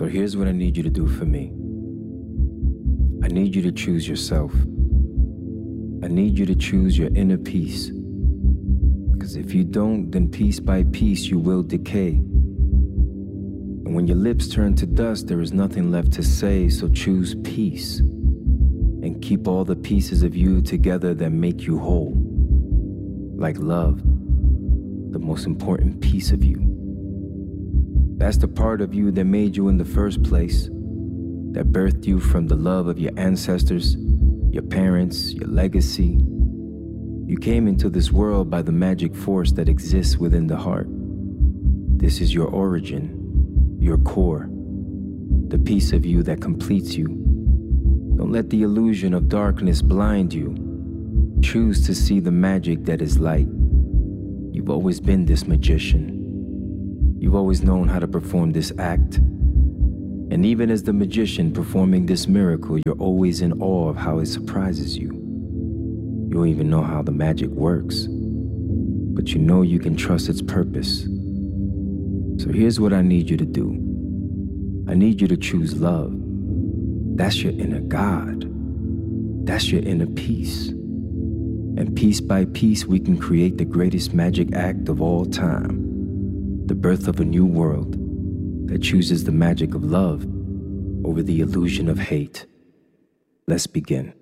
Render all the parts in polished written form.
So here's what I need you to do for me. I need you to choose yourself. I need you to choose your inner peace. Because if you don't, then piece by piece you will decay. And when your lips turn to dust, there is nothing left to say, so choose peace. And keep all the pieces of you together that make you whole. Like love, the most important piece of you. That's the part of you that made you in the first place, that birthed you from the love of your ancestors, your parents, your legacy. You came into this world by the magic force that exists within the heart. This is your origin, your core, the piece of you that completes you. Don't let the illusion of darkness blind you. Choose to see the magic that is light. You've always been this magician. You've always known how to perform this act. And even as the magician performing this miracle, you're always in awe of how it surprises you. You don't even know how the magic works, but you know you can trust its purpose. So here's what I need you to do. I need you to choose love. That's your inner God. That's your inner peace. And piece by piece, we can create the greatest magic act of all time. The birth of a new world that chooses the magic of love over the illusion of hate. Let's begin.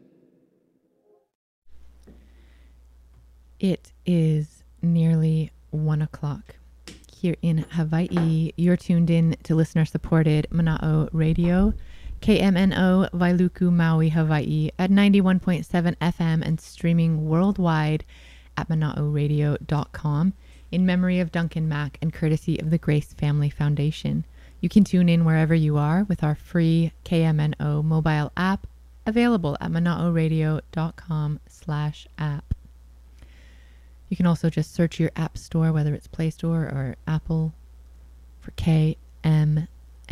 It is nearly 1 o'clock here in Hawaii. You're tuned in to listener-supported Mana'o Radio, KMNO Wailuku, Maui, Hawaii at 91.7 FM and streaming worldwide at mana'oradio.com in memory of Duncan Mack and courtesy of the Grace Family Foundation. You can tune in wherever you are with our free KMNO mobile app available at mana'oradio.com/app. You can also just search your app store, whether it's Play Store or Apple, for KMNO.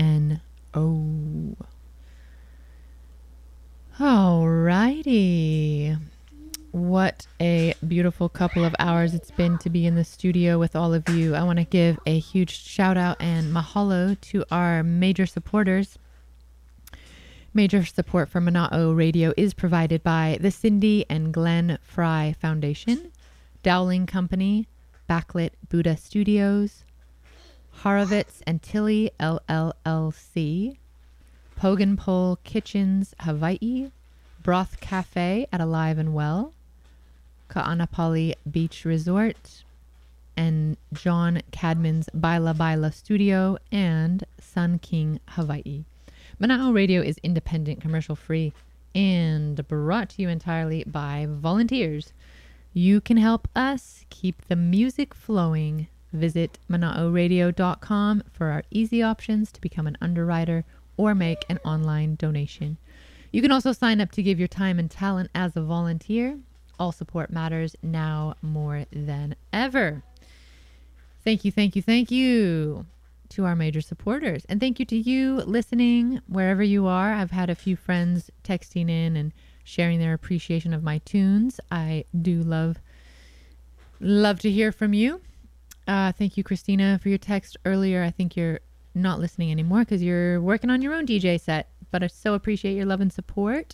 Alrighty. What a beautiful couple of hours it's been to be in the studio with all of you. I want to give a huge shout out and mahalo to our major supporters. Major support for Mana'o Radio is provided by the Cindy and Glenn Fry Foundation, Dowling Company, Backlit Buddha Studios, Horovitz and Tilly LLLC, Poganpole Kitchens Hawaii, Broth Cafe at Alive and Well, Ka'anapali Beach Resort, and John Cadman's Baila Baila Studio, and Sun King Hawaii. Mana'o Radio is independent, commercial-free, and brought to you entirely by volunteers. You can help us keep the music flowing. Visit mana'oradio.com for our easy options to become an underwriter or make an online donation. You can also sign up to give your time and talent as a volunteer. All support matters now more than ever. Thank you, thank you, thank you to our major supporters. And thank you to you listening wherever you are. I've had a few friends texting in and sharing their appreciation of my tunes. I do love to hear from you. Thank you, Christina, for your text earlier. I think you're not listening anymore because you're working on your own DJ set, but I so appreciate your love and support.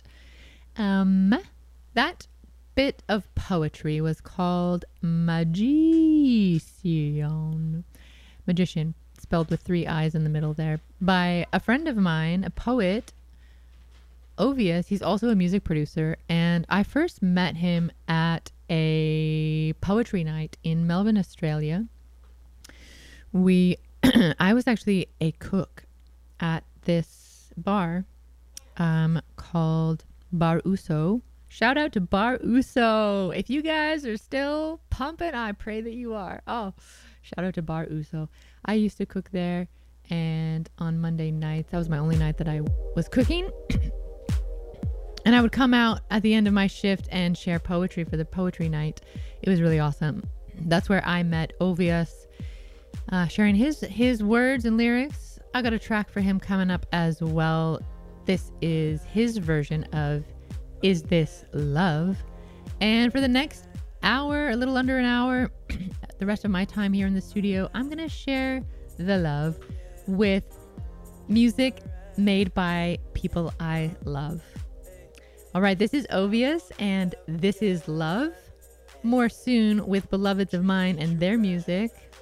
That bit of poetry was called Magician, spelled with 3 I's in the middle there, by a friend of mine, a poet, Ovius. He's also a music producer, and I first met him at a poetry night in Melbourne, Australia. I was actually a cook at this bar called Bar Uso. Shout out to Bar Uso. If you guys are still pumping, I pray that you are. Oh, shout out to Bar Uso. I used to cook there, and on Monday nights, that was my only night that I was cooking. And I would come out at the end of my shift and share poetry for the poetry night. It was really awesome. That's where I met Ovius, sharing his words and lyrics. I got a track for him coming up as well. This is his version of Is This Love? And for the next hour, a little under an hour, the rest of my time here in the studio, I'm going to share the love with Music made by people I love. All right, this is Ovius, and this is Love. More soon with beloveds of mine and their music.